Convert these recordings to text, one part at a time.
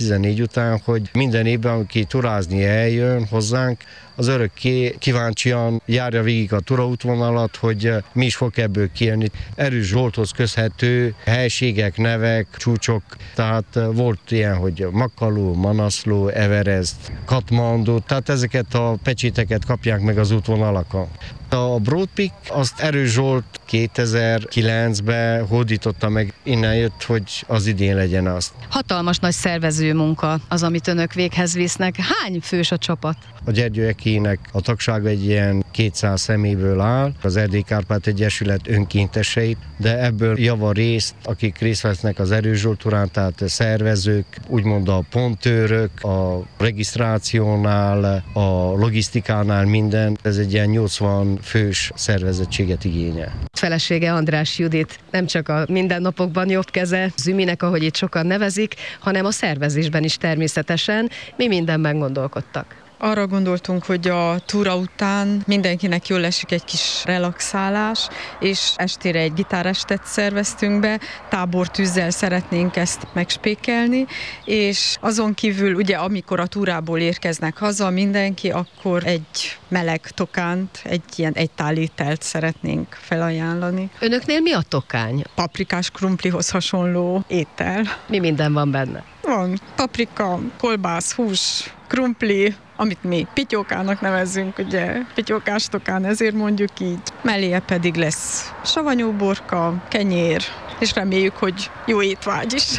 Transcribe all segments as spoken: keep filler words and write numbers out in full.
kétezer-tizennégy után, hogy minden évben, aki turázni eljön hozzánk, az örökké kíváncsian járja végig a túraútvonalat, hogy mi is fog ebből kijönni. Erős Zsolthoz köszönhető helységek, nevek, csúcsok, tehát volt ilyen, hogy Makaló, Manaszló, Everest, Katmandu, tehát ezeket a pecséteket kapják meg az útvonalakon. A Broad Peak azt Erős Zsolt kétezer-kilencben hódította meg, innen jött, hogy az idén legyen azt. Hatalmas nagy szervező munka az, amit önök véghez visznek. Hány fős a csapat? A Gyergyőekének a tagsága egy ilyen kétszáz személyből áll, az Erdély-Kárpát Egyesület önkénteseit, de ebből java részt, akik részt vesznek az Erős Zsolt túrán, tehát szervezők, úgymond a pontőrök, a regisztrációnál, a logisztikánál minden, ez egy ilyen nyolcvan fős szervezettséget igényel. Felesége András Judit nem csak a mindennapokban jobb keze, Züminek, ahogy itt sokan nevezik, hanem a szervezésben is természetesen. Mi mindenben gondolkodtak? Arra gondoltunk, hogy a túra után mindenkinek jól esik egy kis relaxálás, és estére egy gitárestet szerveztünk be, tábortűzzel szeretnénk ezt megspékelni, és azon kívül ugye amikor a túrából érkeznek haza mindenki, akkor egy meleg tokánt, egy ilyen egy tál ételt szeretnénk felajánlani. Önöknél mi a tokány? Paprikás krumplihoz hasonló étel. Mi minden van benne? Van paprika, kolbász, hús, krumpli, amit mi pityókának nevezzünk, ugye, pityókás tokán, ezért mondjuk így. Melléje pedig lesz savanyúborka, kenyér, és reméljük, hogy jó étvágy is.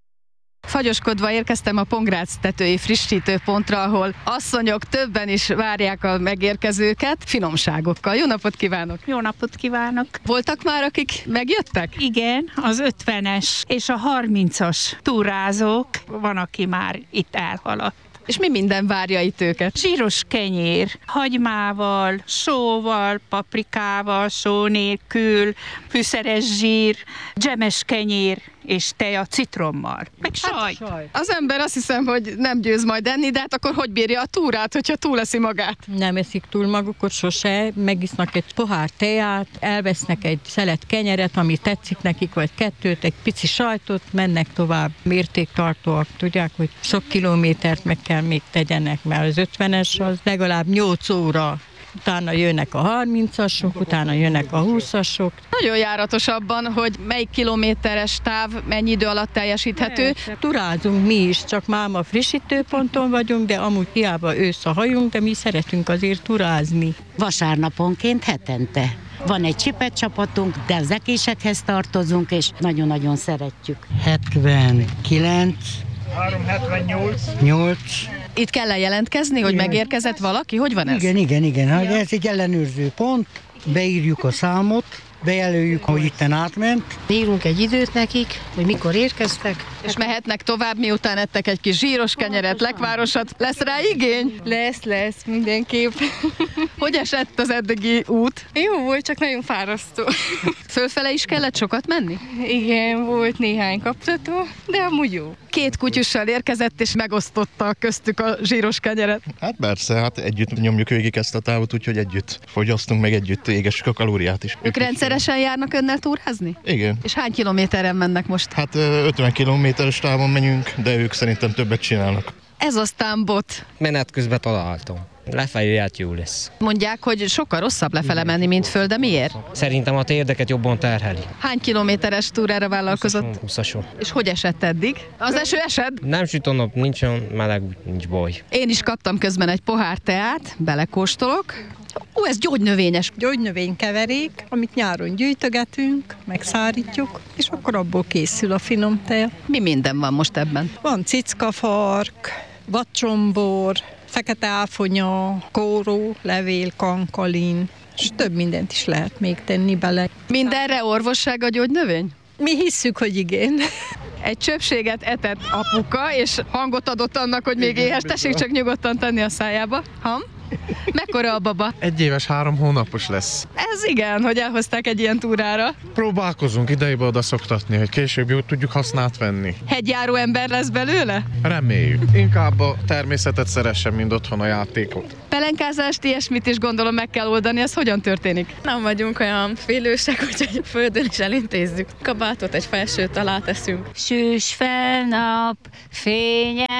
Fagyoskodva érkeztem a Pongrác tetői frissítőpontra, ahol asszonyok többen is várják a megérkezőket finomságokkal. Jó napot kívánok! Jó napot kívánok! Voltak már, akik megjöttek? Igen, az ötvenes és a harmincas túrázók, van, aki már itt elhaladt. És mi minden várja itt őket? Zsíros kenyér, hagymával, sóval, paprikával, só nélkül, fűszeres zsír, dzsemes kenyér és teja citrommal, meg sajt. Hát, az ember azt hiszem, hogy nem győz majd enni, de hát akkor hogy bírja a túrát, hogyha túleszi magát? Nem eszik túl magukat sose, megisznak egy pohár teját, elvesznek egy szelet kenyeret, ami tetszik nekik, vagy kettőt, egy pici sajtot, mennek tovább. Mértéktartóak, tudják, hogy sok kilométert meg kell még tegyenek, mert az ötvenes az legalább nyolc óra. Utána jönnek a harmincasok, utána jönnek a húszasok. Nagyon járatos abban, hogy melyik kilométeres táv mennyi idő alatt teljesíthető. Turázunk mi is, csak máma frissítőponton vagyunk, de amúgy hiába ősz a hajunk, de mi szeretünk azért turázni. Vasárnaponként hetente. Van egy csipet csapatunk, de az ekésekhez tartozunk, és nagyon-nagyon szeretjük. hetvenkilenc háromszázhetvennyolc nyolc Itt kell jelentkezni, hogy megérkezett valaki? Hogy van ez? Igen, igen, igen. Ja. Ez egy ellenőrző pont, beírjuk a számot, bejelöljük, hogy itten átment. Írunk egy időt nekik, hogy mikor érkeztek. És mehetnek tovább, miután ettek egy kis zsíros kenyeret, lekvárosat. Lesz rá igény? Lesz, lesz, mindenképp. Hogy esett az eddigi út? Jó volt, csak nagyon fárasztó. Fölfele is kellett sokat menni? Igen, volt néhány kaptató, de amúgy jó. Két kutyussal érkezett, és megosztotta köztük a zsíros kenyeret. Hát persze, hát együtt nyomjuk végig ezt a távot, úgyhogy együtt fogyasztunk, meg együtt égessük a kalóriát is. Ők rendszeresen járnak önnel túrázni? Igen. És hány kilométeren mennek most? Hát ötven kilométeres távon menjünk, de ők szerintem többet csinálnak. Ez aztán bot. Menet közben találtam. Lefelé járt jó lesz. Mondják, hogy sokkal rosszabb lefele menni, mint föl, de miért? Szerintem a térdeket jobban terheli. Hány kilométeres túrára vállalkozott? húszason. És hogy esett eddig? Az eső esett? Nem süt a nap, nincs olyan meleg, nincs baj. Én is kaptam közben egy pohár teát, belekóstolok. Ó, ez gyógynövényes. Gyógynövénykeverék, amit nyáron gyűjtögetünk, megszárítjuk, és akkor abból készül a finom teja. Mi minden van most ebben? Van cickafark, vadcsombor, fekete áfonya, kóró, levél, kankalin, és több mindent is lehet még tenni bele. Mindenre orvosság a gyógynövény? Mi hisszük, hogy igen. Egy csöpséget etett apuka, és hangot adott annak, hogy még éhes, tessék csak nyugodtan tenni a szájába. Ham? Mekkora a baba? Egy éves, három hónapos lesz. Ez igen, hogy elhozták egy ilyen túrára. Próbálkozunk idejébe oda szoktatni, hogy később jól tudjuk hasznát venni. Hegyjáró ember lesz belőle? Reméljük. Inkább a természetet szeressem, mint otthon a játékot. Pelenkázást, ilyesmit is gondolom meg kell oldani, ez hogyan történik? Nem vagyunk olyan félősek, hogy a földön is elintézzük. Kabátot, egy felsőt alá teszünk. Süss fel nap, fénye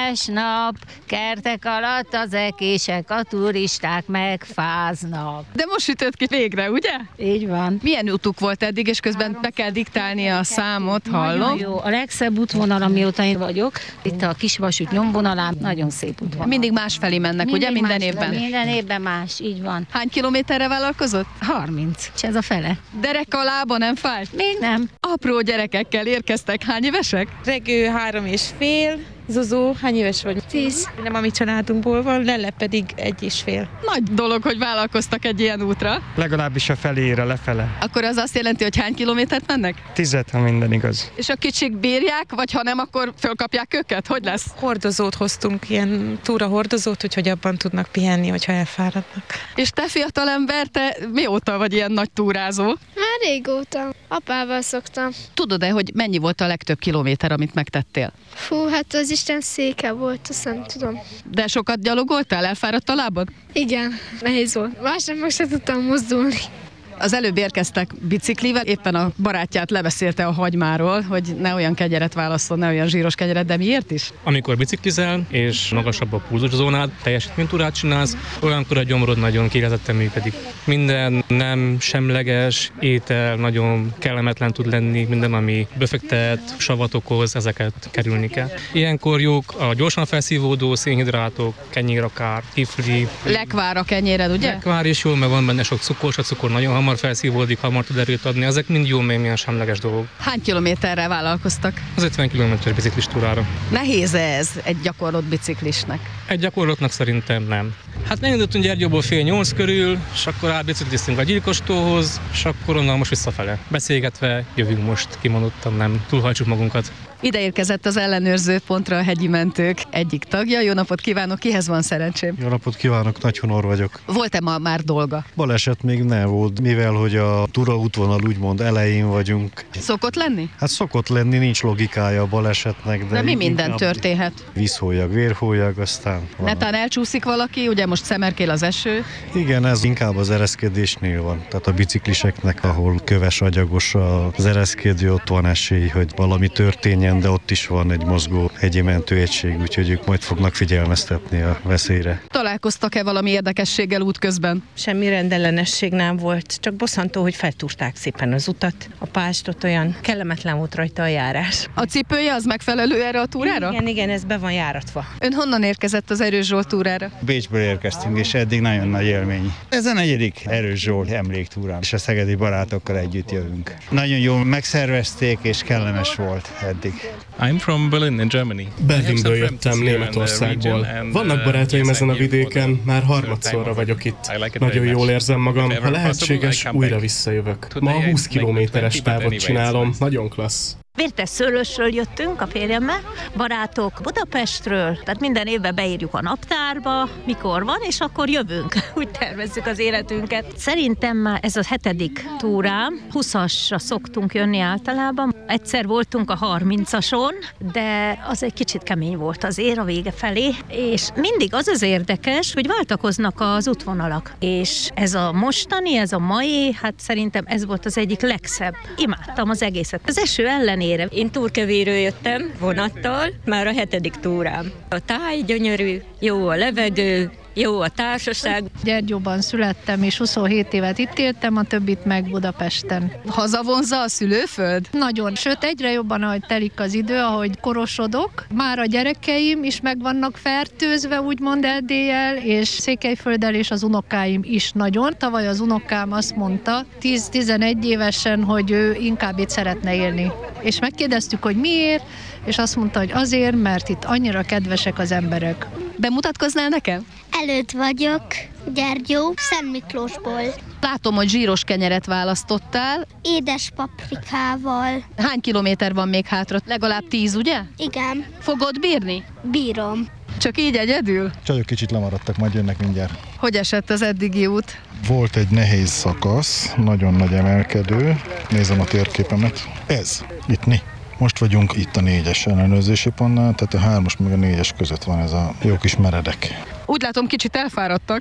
Napsütéses nap, kertek alatt az ekések, a turisták megfáznak. De most sütött ki végre, ugye? Így van. Milyen útuk volt eddig, és közben be kell diktálni a számot, hallom? Nagyon jó. A legszebb útvonal, amióta én vagyok, itt a Kisvasút nyomvonalán, nagyon szép útvonal. Mindig másfelé mennek, Mindig ugye? Minden más, évben. Minden évben más, így van. Hány kilométerre vállalkozott? harminc. És ez a fele. Derek a lába nem fájt? Még nem. Apró gyerekekkel érkeztek. Hány évesek? Regő három és fél, Zuzó, hány éves vagy? Tíz. Nem a mi családunkból van, Lelle pedig egy és fél. Nagy dolog, hogy vállalkoztak egy ilyen útra. Legalábbis a felére, lefele. Akkor az azt jelenti, hogy hány kilométert mennek? Tizet, ha minden igaz. És a kicsik bírják, vagy ha nem, akkor fölkapják őket? Hogy lesz? Hordozót hoztunk, ilyen túra hordozót, úgyhogy abban tudnak pihenni, hogyha elfáradnak. És te fiatalember, te mióta vagy ilyen nagy túrázó? Már régóta. Apával szoktam. Tudod-e, hogy mennyi volt a legtöbb kilométer, amit megtettél? Fú, hát az Isten széke volt, azt nem tudom. De sokat gyalogoltál? Elfáradt a lábad? Igen, nehéz volt. Másnapok se tudtam mozdulni. Az előbb érkeztek biciklivel, éppen a barátját lebeszélte a hagymáról, hogy ne olyan kegyeret válasszon, ne olyan zsíros kegyeret, de miért is? Amikor biciklizel, és magasabb a pulzuszónád, teljesítménytúrát csinálsz, olyankor a gyomrod nagyon kirezetten működik. Minden nem semleges étel nagyon kellemetlen tud lenni, minden, ami befektet, savat okoz, ezeket kerülni kell. Ilyenkor jók a gyorsan felszívódó szénhidrátok, kenyérakár, kifli. Lekvár a kenyéred, ugye? Lekvár is jó, mert van benne sok cukor, a cukor nagyon hamar felszívódik, hamar tud erőt adni, ezek mind jó, még milyen semleges dolgok. Hány kilométerre vállalkoztak? Az ötven kilométeres biciklis túrára. Nehéz ez egy gyakorlott biciklisnek? Egy gyakorlatnak szerintem nem. Hát megindultunk Gyergyóból fél nyolc körül, és akkor átbicikliztünk a Gyilkostóhoz, és akkor onnan most visszafele. Beszélgetve jövünk most, kimondottan nem túlhajtsuk magunkat. Ide érkezett az ellenőrző pontra a hegyi mentők egyik tagja. Jó napot kívánok, kihez van szerencsém? Jó napot kívánok, Nagy Honor vagyok. Volt-e ma már dolga? Baleset még nem volt, mivel hogy a túraútvonal úgymond elején vagyunk. Szokott lenni? Hát szokott lenni, nincs logikája a balesetnek. De, de mi minden történhet? Vízhólyag, vérhólyag, aztán... Netán elcsúszik valaki, ugye most szemerkél az eső? Igen, ez inkább az ereszkedésnél van. Tehát a bicikliseknek, ahol köves agyagos az ereszkedő, ott van esély, hogy valami történjen, de ott is van egy mozgó hegyi mentőegység, úgyhogy ők majd fognak figyelmeztetni a veszélyre. Találkoztak-e valami érdekességgel útközben? Semmi rendellenesség nem volt, csak bosszantó, hogy feltúrták szépen az utat. A pástot olyan kellemetlen volt rajta a járás. A cipője az megfelelő erre a túrára? Igen, igen, ez be van járatva. Ön honnan érkezett az Erős Zsolt túrára? Bécsből érkeztünk, és eddig nagyon nagy élmény. Ez a negyedik Erős Zsolt emléktúrám, és a szegedi barátokkal együtt jövünk. Nagyon jól megszervezték, és kellemes volt eddig. I'm from Berlin in Germany. Berlinből jöttem, Németországból. Vannak barátaim ezen a vidéken, már harmadszorra vagyok itt. Nagyon jól érzem magam, ha lehetséges, újra visszajövök. Ma a húsz kilométeres távot csinálom, nagyon klassz. Vértes Szőlősről jöttünk a férjemmel, barátok Budapestről, tehát minden évben beírjuk a naptárba, mikor van, és akkor jövünk. Úgy tervezzük az életünket. Szerintem már ez a hetedik túrám, huszasra szoktunk jönni általában. Egyszer voltunk a harmincason, de az egy kicsit kemény volt azért a vége felé, és mindig az az érdekes, hogy váltakoznak az útvonalak. És ez a mostani, ez a mai, hát szerintem ez volt az egyik legszebb. Imádtam az egészet. Az eső ellenére én Turkevéről jöttem vonattal, már a hetedik túrám. A táj gyönyörű, jó a levegő, jó a társaság. Gyergyóban születtem, és huszonhét évet itt éltem, a többit meg Budapesten. Hazavonza a szülőföld? Nagyon, sőt egyre jobban, ahogy telik az idő, ahogy korosodok. Már a gyerekeim is meg vannak fertőzve, úgymond Erdéllyel, és Székelyfölddel, és az unokáim is nagyon. Tavaly az unokám azt mondta, tíz-tizenegy évesen, hogy ő inkább itt szeretne élni. És megkérdeztük, hogy miért, és azt mondta, hogy azért, mert itt annyira kedvesek az emberek. Bemutatkoznál nekem? Előtt vagyok, Gyergyó, Szent Miklósból. Látom, hogy zsíros kenyeret választottál. Édes paprikával. Hány kilométer van még hátra? Legalább tíz, ugye? Igen. Fogod bírni? Bírom. Csak így egyedül? Csajok kicsit lemaradtak, majd jönnek mindjárt. Hogy esett az eddigi út? Volt egy nehéz szakasz, nagyon nagy emelkedő. Nézem a térképemet. Ez, itt mi? Most vagyunk itt a négyes ellenőrzési pontnál, tehát a hármas meg a négyes között van ez a jó kis meredek. Úgy látom, kicsit elfáradtak.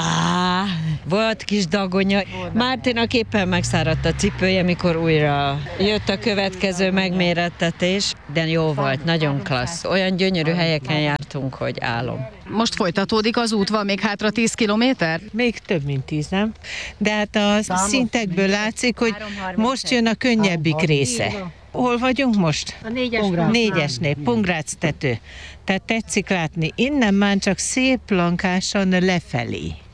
Á, volt kis dagonya. Márténak éppen megszáradt a cipője, mikor újra jött a következő megmérettetés, de jó volt, nagyon klassz. Olyan gyönyörű helyeken járt. tartunk, hogy álom. Most folytatódik az út, van még hátra tíz kilométer? Még több, mint tíz, nem? De hát a szintekből látszik, hogy most jön a könnyebbik része. Hol vagyunk most? A négyes Négyesnél, Pongrác tető. Tehát tetszik látni, innen már csak szép lankásan lefelé.